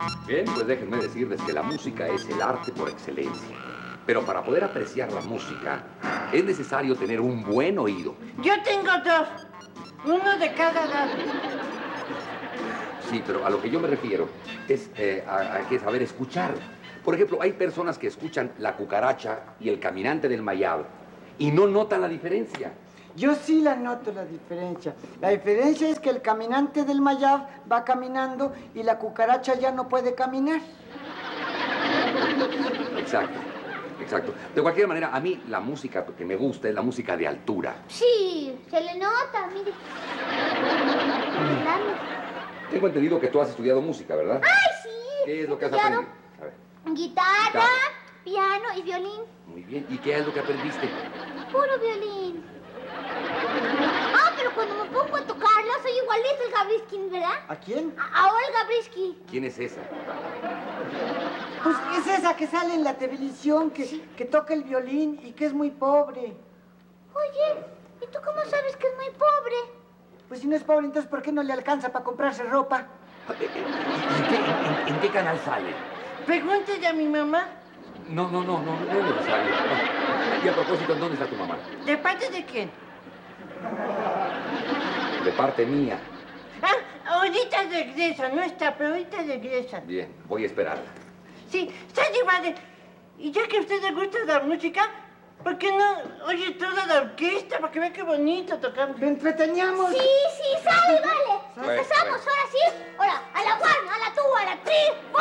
Bien, pues déjenme decirles que la música es el arte por excelencia. Pero para poder apreciar la música, es necesario tener un buen oído. Yo tengo dos, uno de cada lado. Sí, pero a lo que yo me refiero es a que saber escuchar. Por ejemplo, hay personas que escuchan La Cucaracha y El Caminante del Mayab y no notan la diferencia. Yo sí la noto la diferencia. La diferencia es que el caminante del Mayab va caminando y la cucaracha ya no puede caminar. Exacto, exacto. De cualquier manera, a mí la música que me gusta es la música de altura. Sí, se le nota, mire. Tengo entendido que tú has estudiado música, ¿verdad? ¡Ay, sí! ¿Qué es lo que has Estudiado aprendido? A ver. Guitarra, piano y violín. Muy bien. ¿Y qué es lo que aprendiste? Puro violín. Ah, pero cuando me pongo a tocarla soy igualito al Gabriskin, ¿verdad? ¿A quién? A Olga Brisky. ¿Quién es esa? Pues es esa que sale en la televisión, que toca el violín y que es muy pobre. Oye, ¿y tú cómo sabes que es muy pobre? Pues si no es pobre, entonces ¿por qué no le alcanza para comprarse ropa? ¿En qué canal sale? Pregúntale a mi mamá. No es necesario. No. Y a propósito, ¿dónde está tu mamá? ¿De parte de quién? De parte mía. Ah, ahorita regresa, no está, pero ahorita regresa. Bien, voy a esperarla. Sí, está madre. Y ya que a usted le gusta la música, ¿por qué no oye toda la orquesta para que vea qué bonito tocamos? ¡Lo entreteníamos! Sí, sale, vale. Bueno, Empezamos, bueno. ahora sí. Ahora, a la one, a la two, a la three.